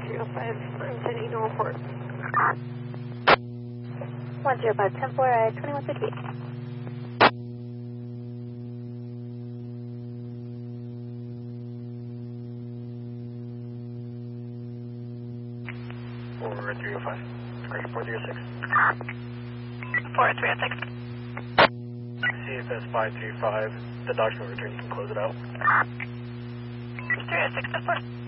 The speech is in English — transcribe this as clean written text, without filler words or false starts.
305, Burlington, Eagle Report. 105, 10-4, 2158. Over 305. Correct, 406. 4306. CFS 535. The document return, you can close it out. 306, 10-4.